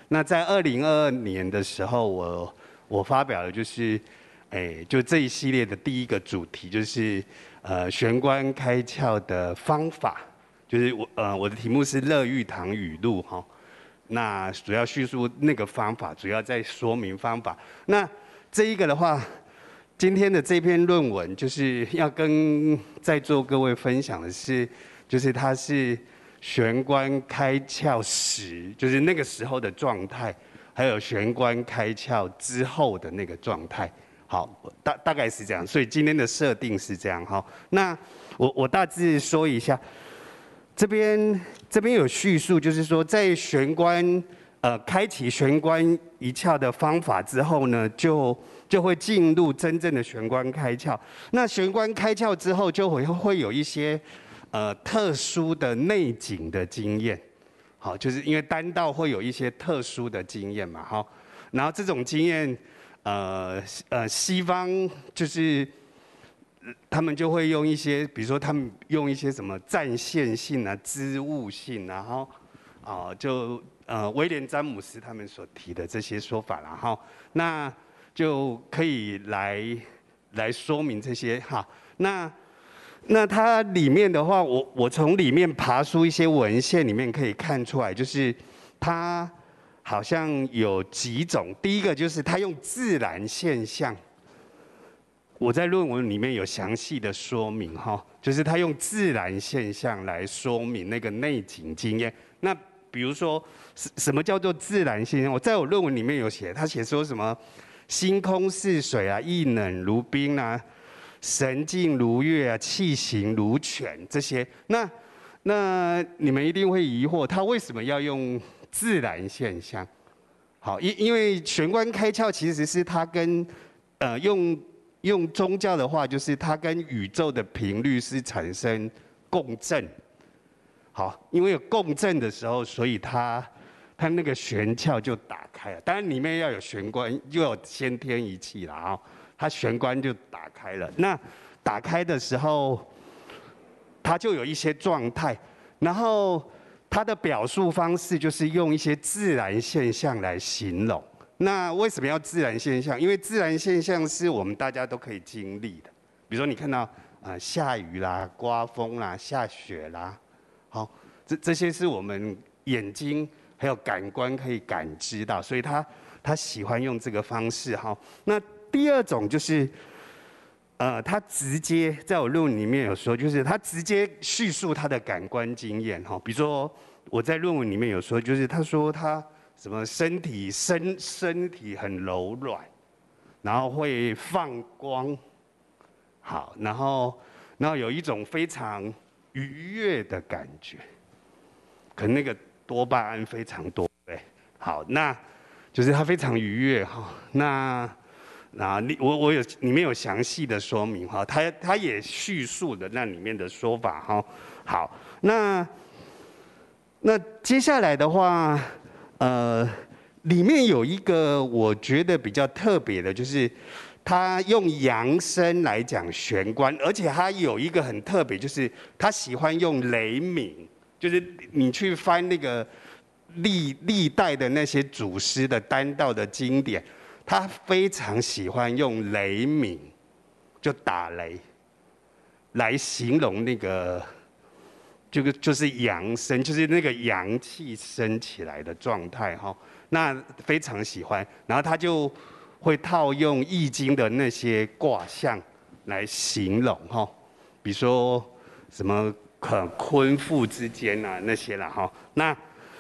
那在2022年的时候，我发表了就这一系列的第一个主题，就是玄关开窍的方法，就是我的题目是乐玉堂语录哈。那主要叙述那个方法，主要在说明方法。那这一个的话，今天的这篇论文就是要跟在座各位分享的是，就是它是玄关开窍时，就是那个时候的状态，还有玄关开窍之后的那个状态。好，大概是这样，所以今天的设定是这样哈。那我大致说一下。这边有叙述，就是说在玄关开启玄关一窍的方法之后呢，就会进入真正的玄关开窍。那玄关开窍之后，就会有一些特殊的内景的经验。好，就是因为丹道会有一些特殊的经验嘛，哈。然后这种经验，西方就是他们就会用一些，比如说他们用一些什么暂现性啊、知物性啊，然后威廉詹姆斯他们所提的这些说法，然后那就可以来说明这些哈。那它里面的话，我从里面爬出一些文献，里面可以看出来，就是它好像有几种。第一个就是它用自然现象。我在论文里面有详细的说明哈，就是他用自然现象来说明那个内景经验。那比如说什么叫做自然现象？在我论文里面有写，他写说什么心空似水啊，意冷如冰啊，神静如月啊，气行如泉这些。那你们一定会疑惑，他为什么要用自然现象？好，因为玄关开窍其实是他跟用宗教的话，就是它跟宇宙的频率是产生共振。好，因为有共振的时候，所以它那个玄窍就打开了。当然里面要有玄关，又有先天一气了啊，它玄关就打开了。那打开的时候，它就有一些状态，然后它的表述方式就是用一些自然现象来形容。那为什么要自然现象？因为自然现象是我们大家都可以经历的，比如说你看到下雨啦、刮风啦、下雪啦，好，这些是我们眼睛还有感官可以感知到，所以他喜欢用这个方式哈。那第二种就是，他直接在我论文里面有说，就是他直接叙述他的感官经验哈，比如说我在论文里面有说，就是他说他。什么身体很柔软，然后会放光，好，然后有一种非常愉悦的感觉，可能那个多巴胺非常多，对，好，那就是它非常愉悦哈。那我有里面有详细的说明哈，他也叙述了那里面的说法哈。好，那接下来的话。里面有一个我觉得比较特别的，就是他用扬声来讲玄关，而且他有一个很特别，就是他喜欢用雷鸣，就是你去翻那个历代的那些祖师的丹道的经典，他非常喜欢用雷鸣，就打雷来形容那个。就是阳升，就是那个阳气升起来的状态哈。那非常喜欢，然后他就会套用易经的那些卦象来形容哈，比如说什么坤父之间啊那些啦哈。那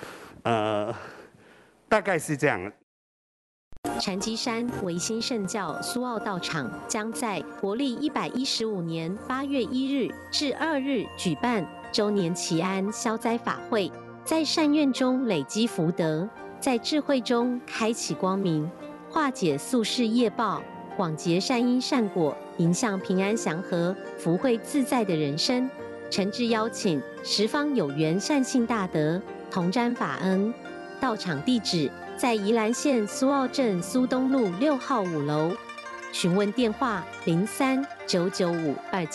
大概是这样。 禅机山维新圣教苏澳道场将在国历115年8月1日至2日举办周年祈安消灾法会，在善愿中累积福德，在智慧中开启光明，化解宿世业报，广结善因善果，迎向平安祥和、福慧自在的人生。诚挚邀请十方有缘善信大德同沾法恩。到场地址在宜兰县苏澳镇苏东路6号5楼，询问电话03-995-27。